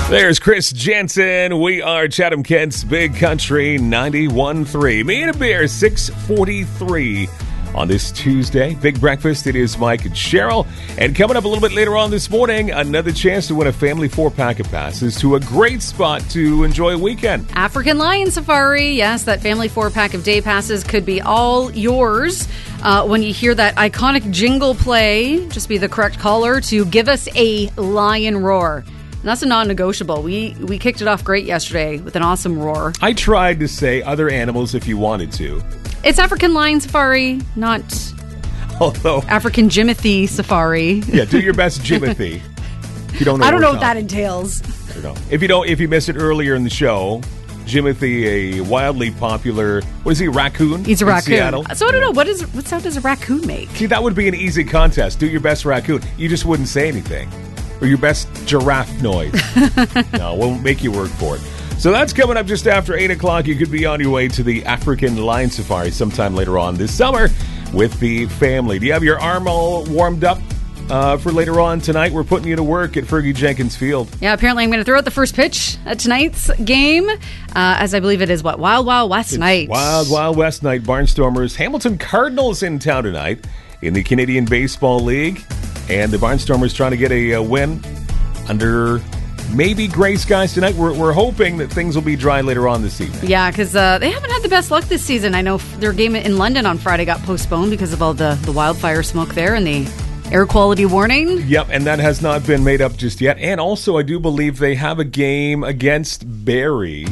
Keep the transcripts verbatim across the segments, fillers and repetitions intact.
There's Chris Jensen. We are Chatham Kent's Big Country ninety-one point three. Me and a beer, six forty-three on this Tuesday. Big breakfast. It is Mike and Cheryl. And coming up a little bit later on this morning, another chance to win a family four-pack of passes to a great spot to enjoy a weekend. African Lion Safari. Yes, that family four-pack of day passes could be all yours. Uh, when you hear that iconic jingle play, just be the correct caller to give us a lion roar. And that's a non-negotiable. We we kicked it off great yesterday with an awesome roar. I tried to say other animals if you wanted to. It's African Lion Safari, not Although African Jimothy Safari. Yeah, do your best Jimothy. If you don't know I don't know what what that entails. I don't know. If you don't, if you missed it earlier in the show, Jimothy, a wildly popular, what is he, raccoon? He's a in raccoon. Seattle? So I don't know, what is what sound does a raccoon make? See, that would be an easy contest. Do your best raccoon. You just wouldn't say anything. Or your best giraffe noise. No, we'll make you work for it. So that's coming up just after eight o'clock. You could be on your way to the African Lion Safari sometime later on this summer with the family. Do you have your arm all warmed up uh, for later on tonight? We're putting you to work at Fergie Jenkins Field. Yeah, apparently I'm going to throw out the first pitch at tonight's game, uh, as I believe it is, what, Wild Wild West It's night. Wild Wild West night. Barnstormers. Hamilton Cardinals in town tonight in the Canadian Baseball League. And the Barnstormers trying to get a, a win under maybe gray skies tonight. We're, we're hoping that things will be dry later on this evening. Yeah, because uh, they haven't had the best luck this season. I know their game in London on Friday got postponed because of all the, the wildfire smoke there and the air quality warning. Yep, and that has not been made up just yet. And also, I do believe they have a game against Barrie.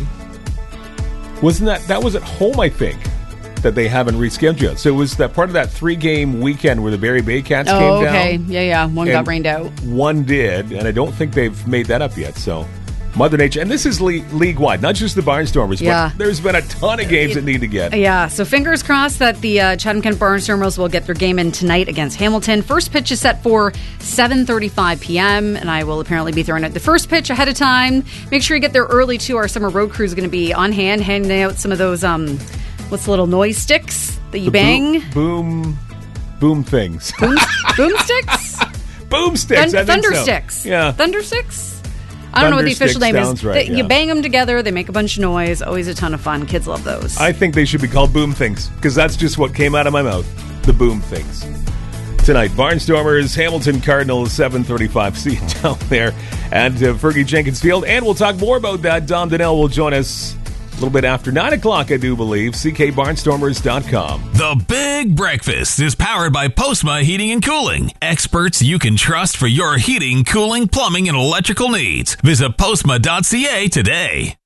Wasn't that, that was at home, I think, that they haven't rescheduled. So it was that part of that three-game weekend where the Barrie Baycats oh, came down. okay. Yeah, yeah. One got rained out. One did, and I don't think they've made that up yet. So Mother Nature, and this is league, league-wide, not just the Barnstormers, yeah. but there's been a ton of games that need to get. Yeah, so fingers crossed that the uh, Chatham Kent Barnstormers will get their game in tonight against Hamilton. First pitch is set for seven thirty-five p.m., and I will apparently be throwing out the first pitch ahead of time. Make sure you get there early, too. Our summer road crew is going to be on hand, handing out some of those... um. What's the little noise sticks that you the bang? Boom, boom, boom things. Boom, boom sticks? Boom sticks. Thun- I think thunder so. sticks. Yeah. Thunder sticks? I don't know what the official name is. Right, they, yeah. You bang them together, they make a bunch of noise. Always a ton of fun. Kids love those. I think they should be called boom things, because that's just what came out of my mouth. The boom things. Tonight, Barnstormers, Hamilton Cardinals, seven thirty-five. See you down there at uh, Fergie Jenkins Field. And we'll talk more about that. Dom Donnell will join us a little bit after nine o'clock, I do believe. C K barnstormers dot com. The Big Breakfast is powered by Postma Heating and Cooling. Experts you can trust for your heating, cooling, plumbing, and electrical needs. Visit postma dot c a today.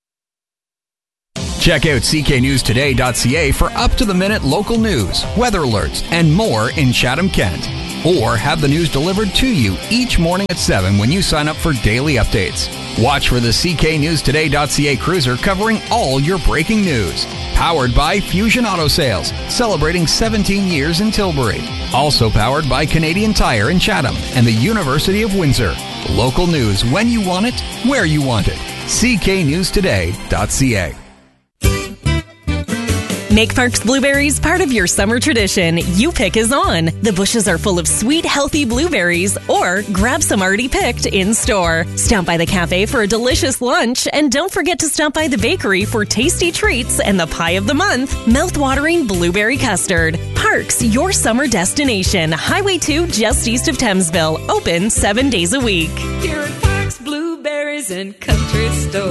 Check out c k news today dot c a for up-to-the-minute local news, weather alerts, and more in Chatham Kent. Or have the news delivered to you each morning at seven when you sign up for daily updates. Watch for the c k news today dot c a cruiser covering all your breaking news. Powered by Fusion Auto Sales, celebrating seventeen years in Tilbury. Also powered by Canadian Tire in Chatham and the University of Windsor. Local news when you want it, where you want it. c k news today dot c a. Make Parks Blueberries part of your summer tradition. You Pick is on. The bushes are full of sweet, healthy blueberries, or grab some already picked in store. Stop by the cafe for a delicious lunch, and don't forget to stop by the bakery for tasty treats and the pie of the month, mouth-watering blueberry custard. Parks, your summer destination. Highway two, just east of Thamesville. Open seven days a week. Here at Parks Blueberries and Country Store.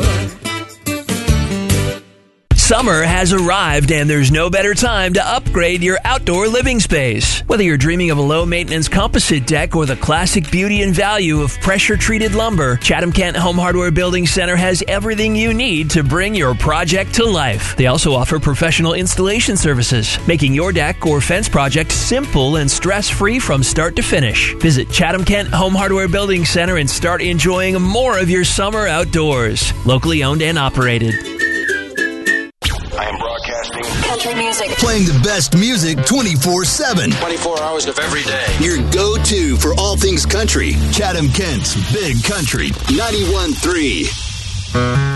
Summer has arrived, and there's no better time to upgrade your outdoor living space. Whether you're dreaming of a low-maintenance composite deck or the classic beauty and value of pressure-treated lumber, Chatham Kent Home Hardware Building Center has everything you need to bring your project to life. They also offer professional installation services, making your deck or fence project simple and stress-free from start to finish. Visit Chatham Kent Home Hardware Building Center and start enjoying more of your summer outdoors. Locally owned and operated. Country music. Playing the best music twenty-four seven. twenty-four hours of every day. Your go-to for all things country. Chatham Kent's Big Country ninety-one point three.